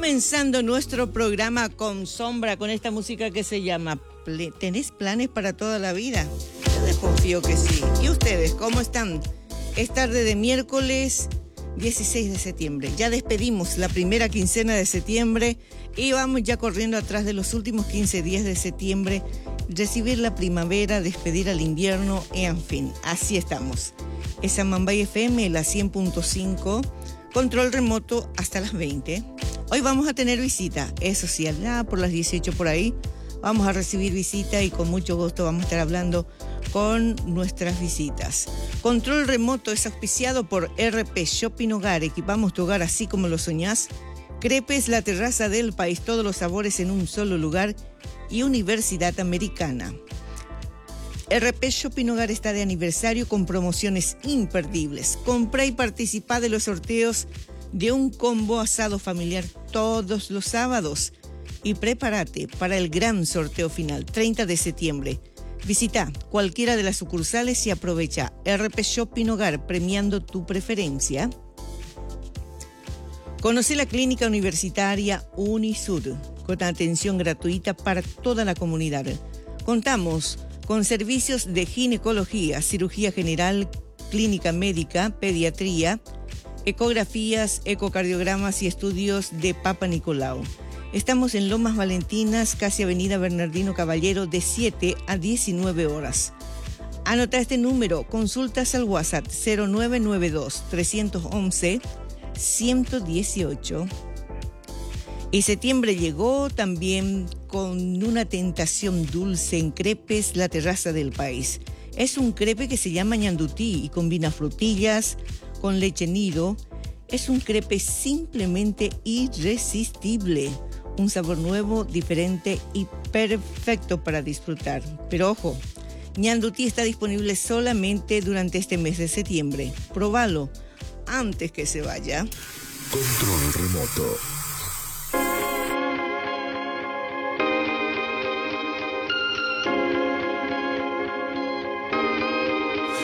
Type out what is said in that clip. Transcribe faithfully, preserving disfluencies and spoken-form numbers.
Comenzando nuestro programa con Sombra, con esta música que se llama ¿Tenés planes para toda la vida? Yo desconfío que sí. ¿Y ustedes cómo están? Es tarde de miércoles dieciséis de septiembre. Ya despedimos la primera quincena de septiembre y vamos ya corriendo atrás de los últimos quince días de septiembre, recibir la primavera, despedir al invierno, en fin, así estamos. Es Amambay F M, la cien punto cinco, control remoto hasta las veinte. Hoy vamos a tener visita, eso sí, allá por las dieciocho por ahí, vamos a recibir visita y con mucho gusto vamos a estar hablando con nuestras visitas. Control remoto es auspiciado por R P Shopping Hogar. Equipamos tu hogar así como lo soñás. Crepes, la terraza del país, todos los sabores en un solo lugar. Y Universidad Americana. R P Shopping Hogar está de aniversario con promociones imperdibles. Compra y participa de los sorteos de un combo asado familiar todos los sábados. Y prepárate para el gran sorteo final, treinta de septiembre. Visita cualquiera de las sucursales y aprovecha R P Shopping Hogar, premiando tu preferencia. Conoce la clínica universitaria Unisur, con atención gratuita para toda la comunidad. Contamos con servicios de ginecología, cirugía general, clínica médica, pediatría, ecografías, ecocardiogramas y estudios de Papa Nicolau. Estamos en Lomas Valentinas, casi Avenida Bernardino Caballero, de siete a diecinueve horas. Anota este número, consultas al WhatsApp cero nueve nueve dos, tres once, uno uno ocho. Y septiembre llegó también con una tentación dulce en crepes, la terraza del país. Es un crepe que se llama ñandutí y combina frutillas con leche nido. Es un crepe simplemente irresistible. Un sabor nuevo, diferente y perfecto para disfrutar. Pero ojo, ñandutí está disponible solamente durante este mes de septiembre. Próbalo antes que se vaya. Control remoto.